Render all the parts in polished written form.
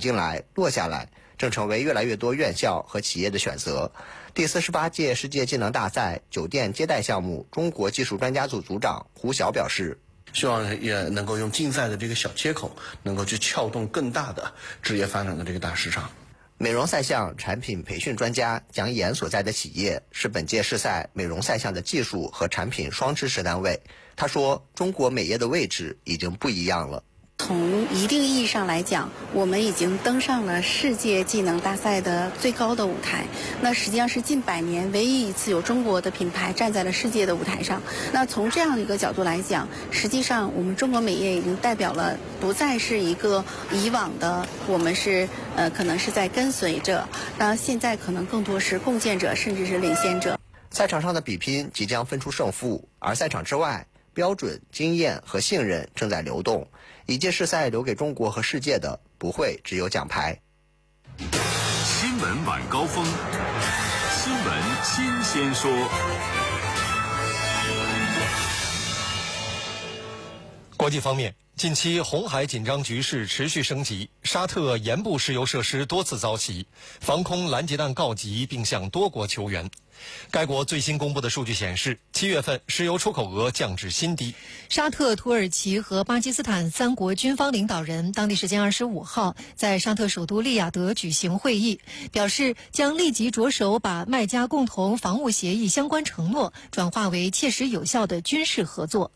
进来、落下来，正成为越来越多院校和企业的选择。第48届世界技能大赛酒店接待项目中国技术专家组组长胡晓表示， 希望也能够用竞赛的这个小切口，能够去撬动更大的职业发展的这个大市场。 美容赛项产品培训专家蒋岩所在的企业是本届世赛美容赛项的技术和产品双支持单位。他说，中国美业的位置已经不一样了。 从一定意义上来讲，我们已经登上了世界技能大赛的最高的舞台。那实际上是近100年唯一一次有中国的品牌站在了世界的舞台上。那从这样一个角度来讲，实际上我们中国美业已经代表了不再是一个以往的我们是可能是在跟随着，那现在可能更多是共建者，甚至是领先者。 赛场上的比拼即将分出胜负，而赛场之外，标准、经验和信任正在流动。一届世赛留给中国和世界的不会只有奖牌。 新闻晚高峰，新闻新鲜说。 国际方面，近期红海紧张局势持续升级，沙特盐部石油设施多次遭袭，防空拦截弹告急，并向多国求援。该国最新公布的数据显示，7月份石油出口额降至新低。 沙特、土耳其和巴基斯坦3国军方领导人当地时间25号在沙特首都利雅得举行会议，表示将立即着手把麦加共同防务协议相关承诺转化为切实有效的军事合作。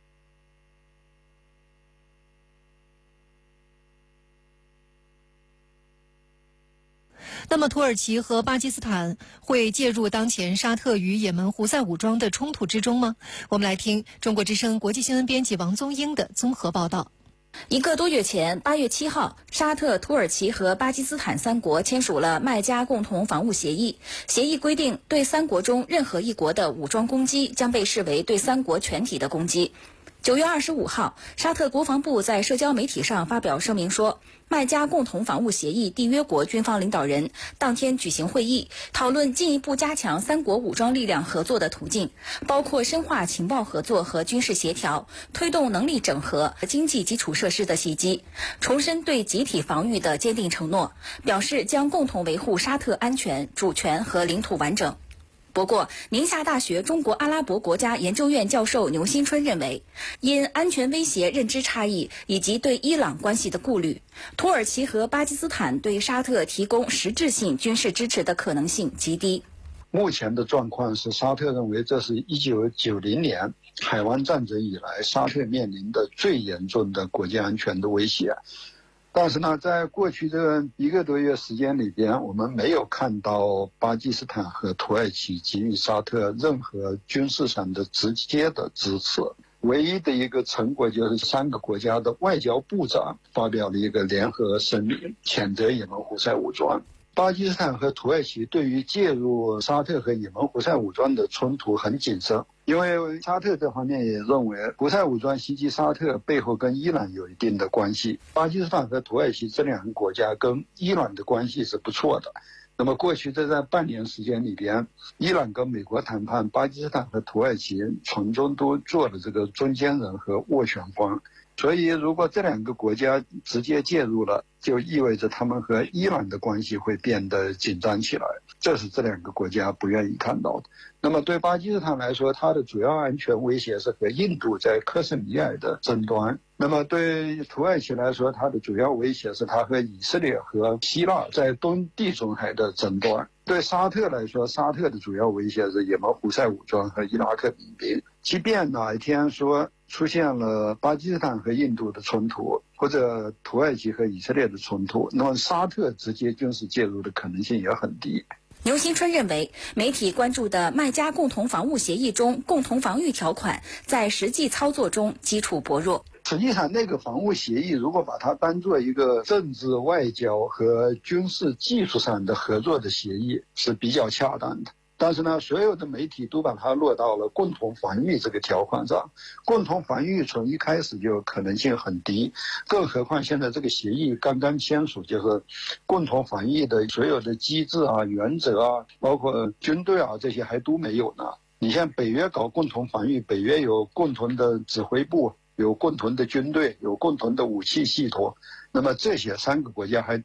那么，土耳其和巴基斯坦会介入当前沙特与也门胡塞武装的冲突之中吗？我们来听中国之声国际新闻编辑王宗英的综合报道。 1个多月前，8月7号，沙特、土耳其和巴基斯坦3国签署了麦加共同防务协议。协议规定，对3国中任何一国的武装攻击将被视为对3国全体的攻击。9月25号，沙特国防部在社交媒体上发表声明说，麦加共同防务协议缔约国军方领导人当天举行会议，讨论进一步加强3国武装力量合作的途径，包括深化情报合作和军事协调，推动能力整合和经济基础设施的袭击，重申对集体防御的坚定承诺，表示将共同维护沙特安全、主权和领土完整。不过，宁夏大学中国阿拉伯国家研究院教授牛新春认为，因安全威胁认知差异以及对伊朗关系的顾虑，土耳其和巴基斯坦对沙特提供实质性军事支持的可能性极低。 目前的状况是，沙特认为这是1990年海湾战争以来沙特面临的最严重的国家安全的威胁。但是呢，在过去这1个多月时间里边，我们没有看到巴基斯坦和土耳其给予沙特任何军事上的直接的支持。唯一的一个成果就是3个国家的外交部长发表了一个联合声明，谴责也门胡塞武装。巴基斯坦和土耳其对于介入沙特和也门胡塞武装的冲突很谨慎，因为沙特这方面也认为胡塞武装袭击沙特背后跟伊朗有一定的关系。巴基斯坦和土耳其这2个国家跟伊朗的关系是不错的。那么过去在半年时间里边，伊朗跟美国谈判，巴基斯坦和土耳其从中都做了这个中间人和斡旋方。所以如果这2个国家直接介入了，就意味着他们和伊朗的关系会变得紧张起来，这是这2个国家不愿意看到的。那么对巴基斯坦来说，它的主要安全威胁是和印度在克什米尔的争端。那么对土耳其来说，它的主要威胁是它和以色列和希腊在东地中海的争端。对沙特来说，沙特的主要威胁是也门胡塞武装和伊拉克民兵。即便哪一天说出现了巴基斯坦和印度的冲突，或者土耳其和以色列的冲突，那么沙特直接军事介入的可能性也很低。 牛新春认为，媒体关注的麦加共同防务协议中共同防御条款在实际操作中基础薄弱。 实际上，那个防务协议如果把它当做一个政治、外交和军事技术上的合作的协议是比较恰当的。但是呢，所有的媒体都把它落到了共同防御这个条款上。共同防御从一开始就可能性很低，更何况现在这个协议刚刚签署，就是共同防御的所有的机制啊、原则啊，包括军队啊这些还都没有呢。你像北约搞共同防御，北约有共同的指挥部，有共同的军队，有共同的武器系统，那么这些3个国家还